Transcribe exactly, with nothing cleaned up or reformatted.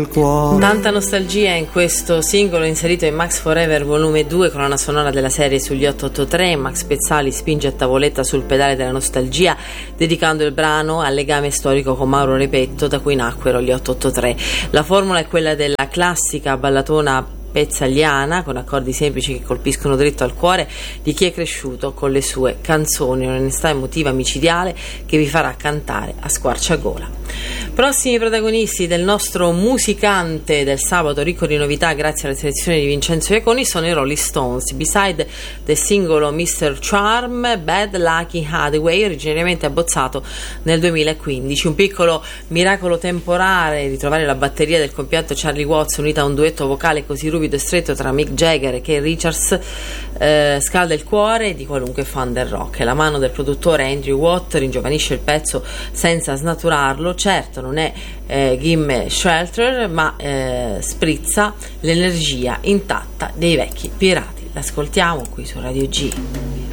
Tanta nostalgia in questo singolo inserito in Max Forever volume due, colonna sonora della serie sugli otto otto tre. Max Pezzali spinge a tavoletta sul pedale della nostalgia, dedicando il brano al legame storico con Mauro Repetto, da cui nacquero gli otto otto tre. La formula è quella della classica ballatona pezzaliana, con accordi semplici che colpiscono dritto al cuore di chi è cresciuto con le sue canzoni, un'onestà emotiva micidiale che vi farà cantare a squarciagola. Prossimi protagonisti del nostro musicante del sabato, ricco di novità grazie alle selezioni di Vincenzo Iaconi, sono i Rolling Stones. Beside del singolo mister Charm, Bad Lucky Hathaway, originariamente abbozzato nel duemilaquindici. Un piccolo miracolo temporale ritrovare la batteria del compianto Charlie Watts unita a un duetto vocale così ruvido e stretto tra Mick Jagger e Keith Richards eh, scalda il cuore di qualunque fan del rock. La mano del produttore Andrew Watt ringiovanisce il pezzo senza snaturarlo. Certo, non è eh, Gimme Shelter, ma eh, sprizza l'energia intatta dei vecchi pirati. L'ascoltiamo qui su Radio G.